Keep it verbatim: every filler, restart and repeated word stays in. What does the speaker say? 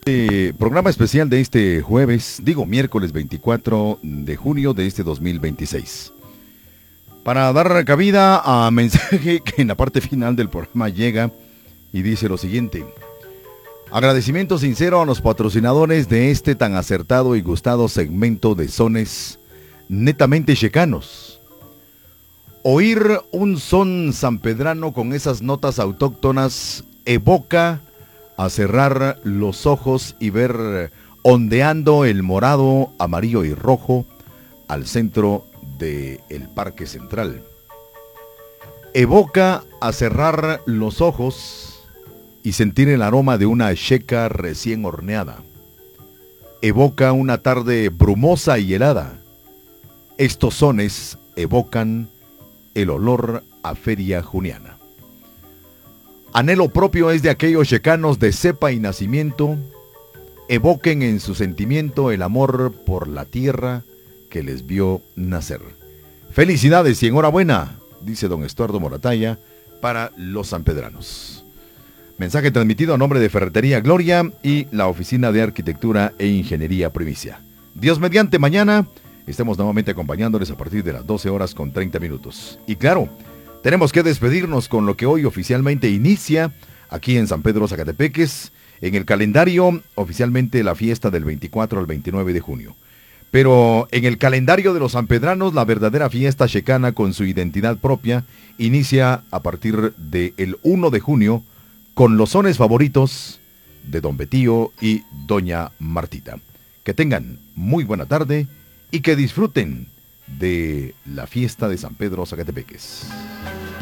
Eh, programa especial de este jueves, digo miércoles veinticuatro de junio de este dos mil veintiséis. Para dar cabida a mensaje que en la parte final del programa llega y dice lo siguiente. Agradecimiento sincero a los patrocinadores de este tan acertado y gustado segmento de sones netamente checanos. Oír un son sanpedrano con esas notas autóctonas evoca a cerrar los ojos y ver ondeando el morado, amarillo y rojo al centro del Parque Central. Evoca a cerrar los ojos y sentir el aroma de una checa recién horneada. Evoca una tarde brumosa y helada. Estos sones evocan el olor a feria juniana. Anhelo propio es de aquellos checanos de cepa y nacimiento, evoquen en su sentimiento el amor por la tierra que les vio nacer. Felicidades y enhorabuena, dice don Estuardo Moratalla, para los sanpedranos. Mensaje transmitido a nombre de Ferretería Gloria y la Oficina de Arquitectura e Ingeniería Primicia. Dios mediante, mañana estemos nuevamente acompañándoles a partir de las doce horas con treinta minutos. Y claro, tenemos que despedirnos con lo que hoy oficialmente inicia aquí en San Pedro Zacatepeques, en el calendario oficialmente la fiesta del veinticuatro al veintinueve de junio. Pero en el calendario de los sanpedranos, la verdadera fiesta checana con su identidad propia inicia a partir del uno de junio con los sones favoritos de don Betío y doña Martita. Que tengan muy buena tarde y que disfruten de la fiesta de San Pedro Zacatepeques.